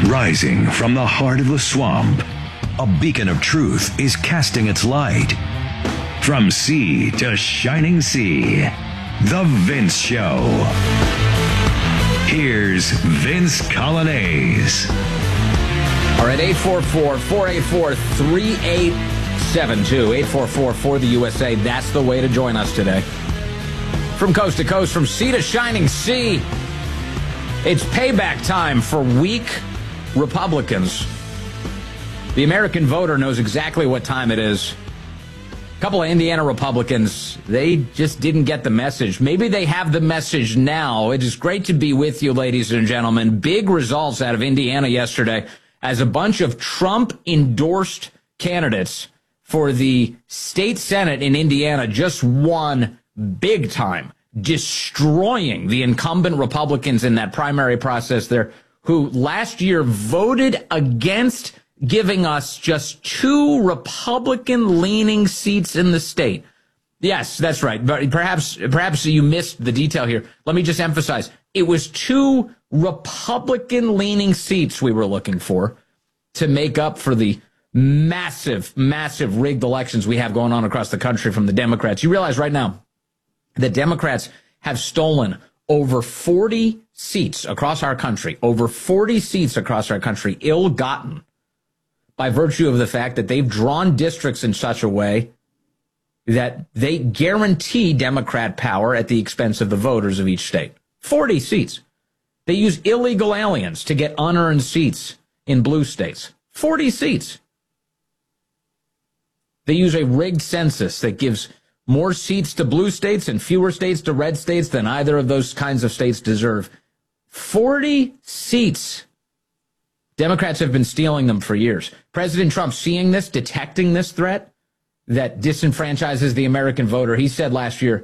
Rising from the heart of the swamp, a beacon of truth is casting its light. From sea to shining sea, The Vince Show. Here's Vince Coglianese. All right, 844-484-3872. 844-4 that's the way to join us today. From coast to coast, from sea to shining sea, it's payback time for weak Republicans. The American voter knows exactly what time it is. A couple of Indiana Republicans, they just didn't get the message. Maybe they have the message now. It is great to be with you, ladies and gentlemen. Big results out of Indiana yesterday as a bunch of Trump-endorsed candidates for the state Senate in Indiana just won big time, destroying the incumbent Republicans in that primary process there, who last year voted against giving us just 2 Republican-leaning seats in the state. Yes, that's right. But perhaps you missed the detail here. Let me just emphasize. It was 2 Republican-leaning seats we were looking for to make up for the massive rigged elections we have going on across the country from the Democrats. You realize right now that Democrats have stolen over 40 seats across our country, ill-gotten, by virtue of the fact that they've drawn districts in such a way that they guarantee Democrat power at the expense of the voters of each state. 40 seats. They use illegal aliens to get unearned seats in blue states. 40 seats. They use a rigged census that gives more seats to blue states and fewer states to red states than either of those kinds of states deserve. 40 seats. Democrats have been stealing them for years. President Trump, seeing this, detecting this threat that disenfranchises the American voter, he said last year,